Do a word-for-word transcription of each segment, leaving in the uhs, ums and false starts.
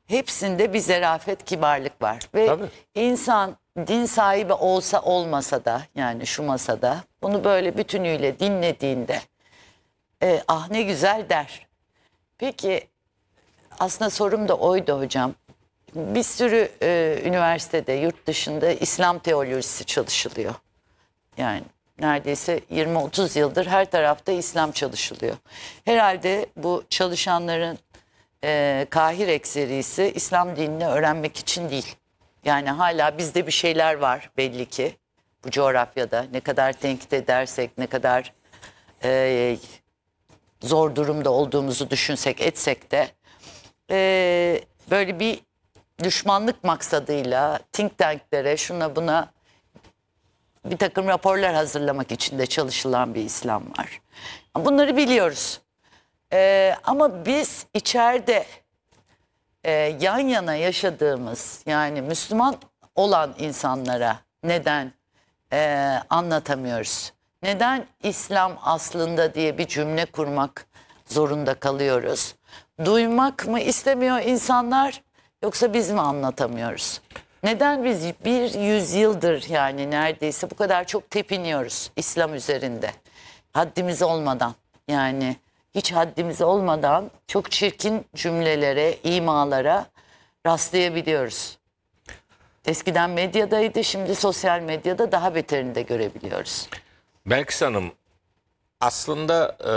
hepsinde bir zarafet, kibarlık var. Ve Tabii. insan din sahibi olsa olmasa da, yani şu masada bunu böyle bütünüyle dinlediğinde e, ah ne güzel der. Peki aslında sorum da oydu hocam. Bir sürü e, üniversitede, yurt dışında İslam teolojisi çalışılıyor. Yani neredeyse yirmi otuz yıldır her tarafta İslam çalışılıyor. Herhalde bu çalışanların e, kahir ekserisi İslam dinini öğrenmek için değil. Yani hala bizde bir şeyler var belli ki bu coğrafyada. Ne kadar tenkit edersek, ne kadar e, zor durumda olduğumuzu düşünsek, etsek de e, böyle bir düşmanlık maksadıyla think tanklere, şuna buna bir takım raporlar hazırlamak için de çalışılan bir İslam var. Bunları biliyoruz. Ee, ama biz içeride e, yan yana yaşadığımız, yani Müslüman olan insanlara neden e, anlatamıyoruz? Neden İslam aslında diye bir cümle kurmak zorunda kalıyoruz? Duymak mı istemiyor insanlar, yoksa biz mi anlatamıyoruz? Neden biz bir yüzyıldır, yani neredeyse bu kadar çok tepiniyoruz İslam üzerinde? Haddimiz olmadan, yani hiç haddimiz olmadan çok çirkin cümlelere, imalara rastlayabiliyoruz. Eskiden medyadaydı, şimdi sosyal medyada daha beterini de görebiliyoruz. Belkıs Hanım, aslında e,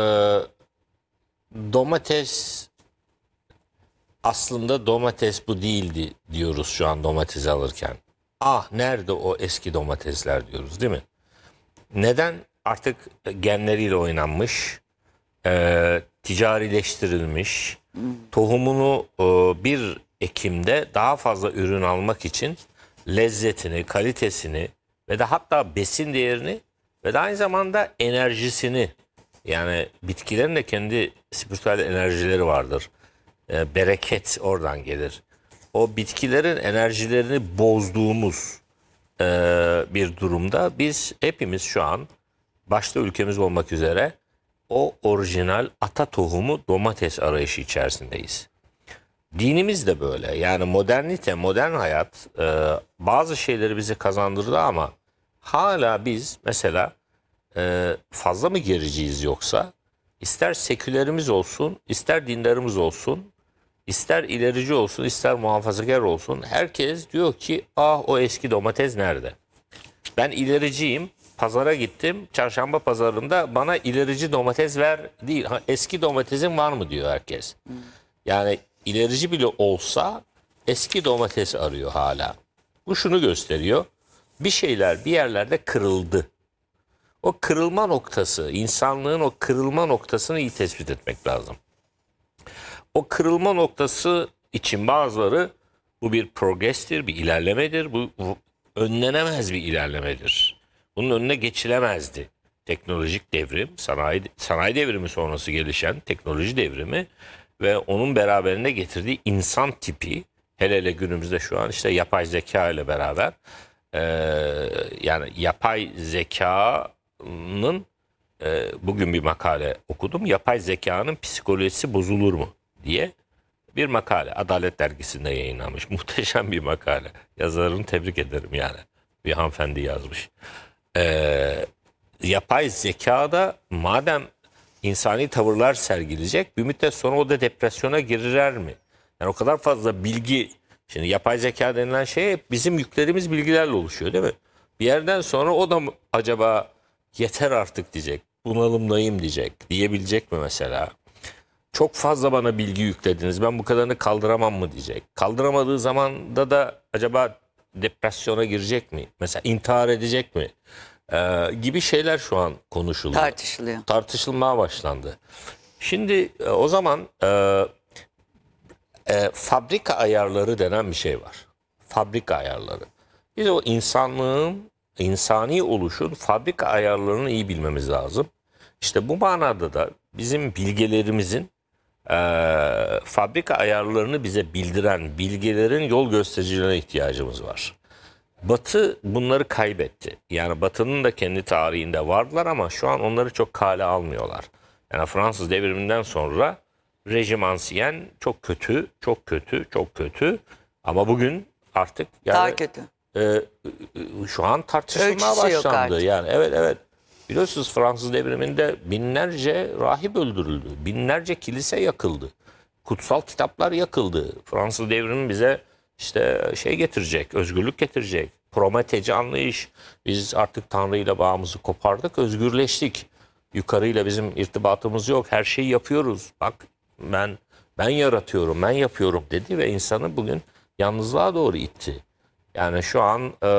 domates aslında domates bu değildi diyoruz şu an domates alırken. Ah nerede o eski domatesler diyoruz, değil mi? Neden? Artık genleriyle oynanmış, e, ticarileştirilmiş, tohumunu e, bir ekimde daha fazla ürün almak için lezzetini, kalitesini ve de hatta besin değerini ve de aynı zamanda enerjisini, yani bitkilerin de kendi spiritüel enerjileri vardır. E, bereket oradan gelir. O bitkilerin enerjilerini bozduğumuz e, bir durumda biz hepimiz şu an, başta ülkemiz olmak üzere, o orijinal ata tohumu domates arayışı içerisindeyiz. Dinimiz de böyle. Yani modernite, modern hayat e, bazı şeyleri bize kazandırdı ama hala biz mesela e, fazla mı gericiyiz yoksa? İster sekülerimiz olsun, ister dindarımız olsun, ister ilerici olsun, ister muhafazakar olsun, herkes diyor ki ah o eski domates nerede? Ben ilericiyim, pazara gittim, çarşamba pazarında bana ilerici domates ver değil, ha, eski domatesin var mı diyor herkes. Yani ilerici bile olsa eski domates arıyor hala. Bu şunu gösteriyor, bir şeyler bir yerlerde kırıldı. O kırılma noktası, insanlığın o kırılma noktasını iyi tespit etmek lazım. O kırılma noktası için bazıları bu bir progrestir, bir ilerlemedir, bu, bu önlenemez bir ilerlemedir. Bunun önüne geçilemezdi. Teknolojik devrim, sanayi, sanayi devrimi sonrası gelişen teknoloji devrimi ve onun beraberinde getirdiği insan tipi, hele hele günümüzde şu an işte yapay zeka ile beraber, e, yani yapay zekanın, e, bugün bir makale okudum, yapay zekanın psikolojisi bozulur mu diye bir makale. Adalet Dergisi'nde yayınlanmış. Muhteşem bir makale. Yazarını tebrik ederim yani. Bir hanımefendi yazmış. Ee, yapay zekada madem insani tavırlar sergileyecek, bir müddet sonra o da depresyona girer mi? Yani o kadar fazla bilgi, şimdi yapay zeka denilen şey hep bizim yüklerimiz bilgilerle oluşuyor, değil mi? Bir yerden sonra o da mı acaba yeter artık diyecek, bunalımdayım diyecek, diyebilecek mi mesela? Çok fazla bana bilgi yüklediniz, ben bu kadarını kaldıramam mı diyecek. Kaldıramadığı zaman da da acaba depresyona girecek mi? Mesela intihar edecek mi? Ee, gibi şeyler şu an konuşuluyor. Tartışılıyor. Tartışılmaya başlandı. Şimdi e, o zaman e, e, fabrika ayarları denen bir şey var. Fabrika ayarları. Biz o insanlığın, insani oluşun fabrika ayarlarını iyi bilmemiz lazım. İşte bu manada da bizim bilgelerimizin e, fabrika ayarlarını bize bildiren bilgilerin yol göstericilerine ihtiyacımız var. Batı bunları kaybetti. Yani Batı'nın da kendi tarihinde vardılar ama şu an onları çok kale almıyorlar. Yani Fransız devriminden sonra rejim ansiyen, çok kötü, çok kötü, çok kötü. Ama bugün artık yani Daha kötü. e, e, şu an tartışılmaya Ölçüsü yok başlandı. artık. Yani evet evet. Biliyorsunuz Fransız devriminde binlerce rahip öldürüldü. Binlerce kilise yakıldı. Kutsal kitaplar yakıldı. Fransız devrimi bize işte şey getirecek, özgürlük getirecek. Prometeci anlayış. Biz artık Tanrı ile bağımızı kopardık, özgürleştik. Yukarıyla bizim irtibatımız yok. Her şeyi yapıyoruz. Bak ben ben yaratıyorum, ben yapıyorum dedi ve insanı bugün yalnızlığa doğru itti. Yani şu an e,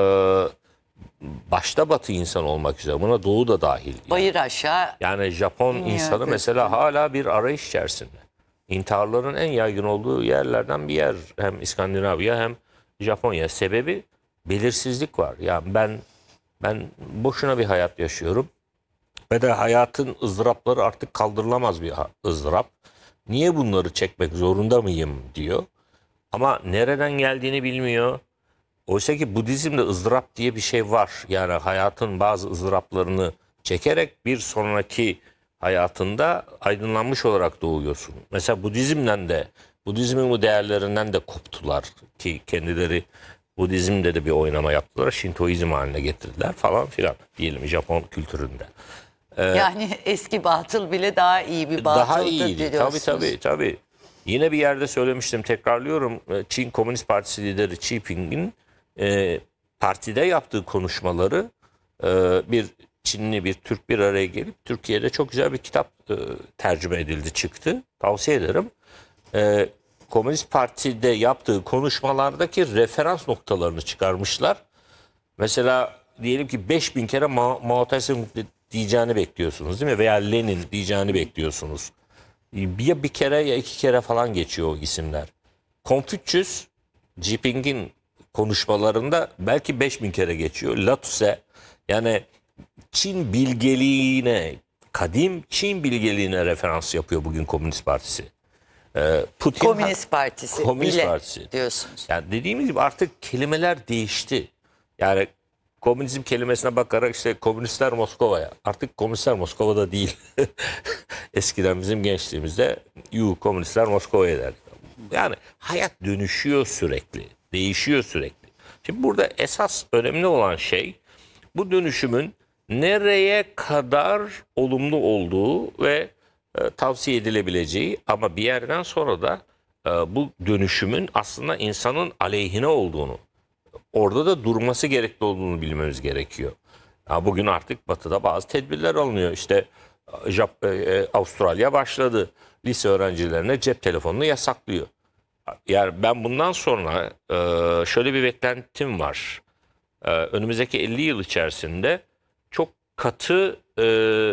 başta Batı insan olmak üzere buna Doğu da dahil. Yani, Bayır aşağı. yani Japon İniyor insanı gözüküyor. mesela hala bir arayış içerisinde. İntiharların en yaygın olduğu yerlerden bir yer. Hem İskandinavya hem Japonya. Sebebi belirsizlik var. Yani ben ben boşuna bir hayat yaşıyorum. Ve de hayatın ızdırapları artık kaldırılamaz bir ha- ızdırap. Niye bunları çekmek zorunda mıyım diyor. Ama nereden geldiğini bilmiyor. Oysa ki Budizm'de ızdırap diye bir şey var. Yani hayatın bazı ızdıraplarını çekerek bir sonraki hayatında aydınlanmış olarak doğuyorsun. Mesela Budizm'den de, Budizmin bu değerlerinden de koptular ki kendileri Budizm'de de bir oynama yaptılar. Şintoizm haline getirdiler falan filan diyelim Japon kültüründe. Yani eski batıl bile daha iyi bir batıldı Daha iyiydi. Tabii diyorsunuz. tabii tabii. Yine bir yerde söylemiştim, tekrarlıyorum. Çin Komünist Partisi lideri Xi Jinping'in e, partide yaptığı konuşmaları e, bir Çinli bir Türk bir araya gelip Türkiye'de çok güzel bir kitap e, tercüme edildi çıktı. Tavsiye ederim. E, Komünist Parti'de yaptığı konuşmalardaki referans noktalarını çıkarmışlar. Mesela diyelim ki beş bin kere Ma Mao Tse-tung diyeceğini bekliyorsunuz değil mi? Veya Lenin diyeceğini bekliyorsunuz. Ya bir kere ya iki kere falan geçiyor o isimler. Confucius, Jinping'in konuşmalarında belki beş bin kere geçiyor. Lao Tse, yani Çin bilgeliğine, kadim Çin bilgeliğine referans yapıyor bugün Komünist Partisi. Ee, Putin, Komünist Partisi Komünist bile Partisi. diyorsunuz. Yani dediğimiz gibi artık kelimeler değişti. Yani komünizm kelimesine bakarak işte komünistler Moskova'ya. Artık komünistler Moskova'da değil. Eskiden bizim gençliğimizde yuh komünistler Moskova'ya derdi. Yani hayat dönüşüyor sürekli. Değişiyor sürekli. Şimdi burada esas önemli olan şey bu dönüşümün nereye kadar olumlu olduğu ve e, tavsiye edilebileceği, ama bir yerden sonra da e, bu dönüşümün aslında insanın aleyhine olduğunu, orada da durması gerekli olduğunu bilmemiz gerekiyor. Ya bugün artık Batı'da bazı tedbirler alınıyor. İşte Jap- e, Avustralya başladı. Lise öğrencilerine cep telefonunu yasaklıyor. Yani ben bundan sonra e, şöyle bir beklentim var. E, önümüzdeki elli yıl içerisinde çok katı e,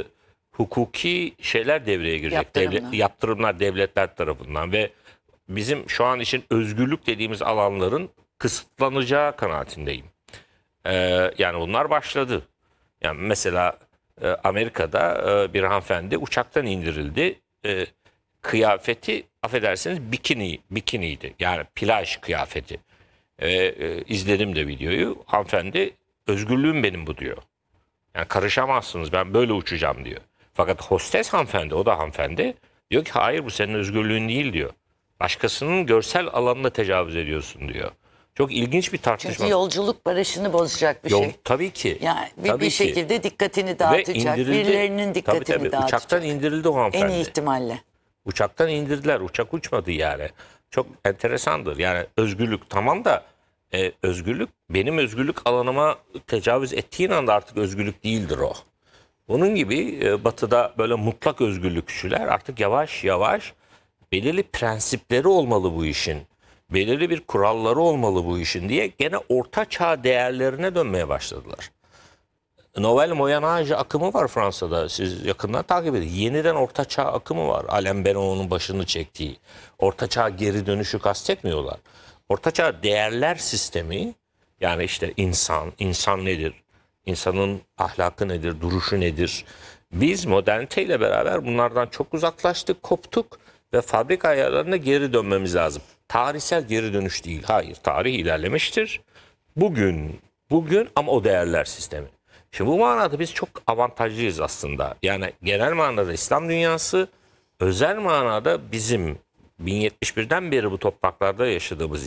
hukuki şeyler devreye girecek. Yaptırımlar. Devlet, yaptırımlar devletler tarafından ve bizim şu an için özgürlük dediğimiz alanların kısıtlanacağı kanaatindeyim. E, yani bunlar başladı. Yani mesela e, Amerika'da e, bir hanımefendi uçaktan indirildi. E, kıyafeti affedersiniz bikini bikiniydi. Yani plaj kıyafeti. E, e, izledim de videoyu. Hanımefendi özgürlüğüm benim bu diyor. Yani karışamazsınız, ben böyle uçacağım diyor. Fakat hostes hanımefendi, o da hanımefendi, diyor ki hayır bu senin özgürlüğün değil diyor. Başkasının görsel alanına tecavüz ediyorsun diyor. Çok ilginç bir tartışma. Çünkü yolculuk barışını bozacak bir Yol, şey. tabii ki. Yani bir, tabii bir ki. şekilde dikkatini Ve dağıtacak. indirildi. Birilerinin dikkatini Tabii, tabii. dağıtacak. Uçaktan indirildi o hanımefendi. En iyi ihtimalle. Uçaktan indirdiler. Uçak uçmadı yani. Çok enteresandır. Yani özgürlük tamam da e, özgürlük benim özgürlük alanıma tecavüz ettiğin anda artık özgürlük değildir o. Bunun gibi e, Batı'da böyle mutlak özgürlükçüler artık yavaş yavaş belirli prensipleri olmalı bu işin. Belirli bir kuralları olmalı bu işin diye gene orta çağ değerlerine dönmeye başladılar. Nouvelle Moyen Âge akımı var Fransa'da. Siz yakından takip edin. Yeniden Orta Çağ akımı var. Alain Benon'un başını çektiği. Orta Çağ geri dönüşü kastetmiyorlar. Orta Çağ değerler sistemi, yani işte insan, insan nedir? İnsanın ahlakı nedir? Duruşu nedir? Biz moderniteyle beraber bunlardan çok uzaklaştık, koptuk ve fabrika ayarlarına geri dönmemiz lazım. Tarihsel geri dönüş değil. Hayır, tarih ilerlemiştir. Bugün, bugün ama o değerler sistemi. Şimdi bu manada biz çok avantajlıyız aslında. Yani genel manada İslam dünyası özel manada bizim bin yetmiş birden beri bu topraklarda yaşadığımız